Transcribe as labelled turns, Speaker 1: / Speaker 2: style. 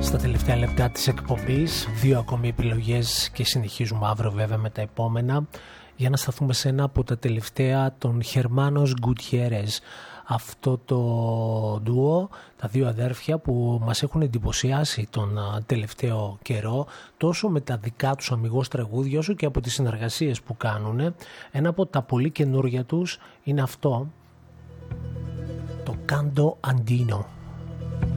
Speaker 1: Στα τελευταία λεπτά της εκπομπής, 2 ακόμη επιλογές και συνεχίζουμε αύριο βέβαια με τα επόμενα, για να σταθούμε σε ένα από τα τελευταία των Hermanos Gutierrez. Αυτό το ντουο, τα δύο αδέρφια που μας έχουν εντυπωσιάσει τον τελευταίο καιρό, τόσο με τα δικά τους αμιγώς τραγούδια όσο και από τις συνεργασίες που κάνουν. Ένα από τα πολύ καινούργια τους είναι αυτό, το Canto Andino.